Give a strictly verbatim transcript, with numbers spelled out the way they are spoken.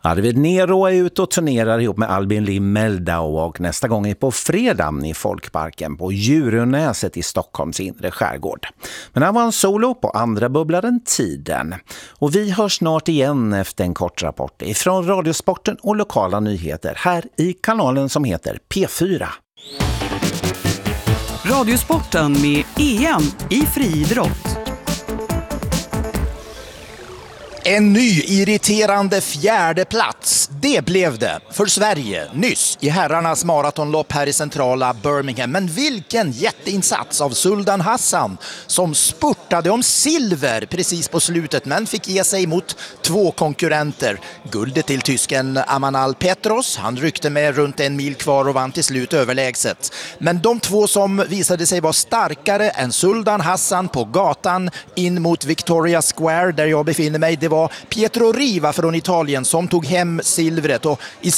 Arvid Nero är ute och turnerar ihop med Albin Lim Meldau och nästa gång är på fredag i Folkparken på Djurönäset i Stockholms inre skärgård. Men han var en solo på andra bubblaren Tiden. Och vi hörs snart igen efter en kort rapport ifrån Radiosporten och lokala nyheter här i kanalen som heter P fyra. Radiosporten med E M i friidrott. En ny irriterande fjärde plats, det blev det för Sverige nyss i herrarnas maratonlopp här i centrala Birmingham. Men vilken jätteinsats av Suldan Hassan som spurtade om silver precis på slutet men fick ge sig mot två konkurrenter. Guldet till tysken Amanal Petros, han ryckte med runt en mil kvar och vann till slut överlägset. Men de två som visade sig vara starkare än Suldan Hassan på gatan in mot Victoria Square där jag befinner mig, det var Pietro Riva från Italien som tog hem silvret och i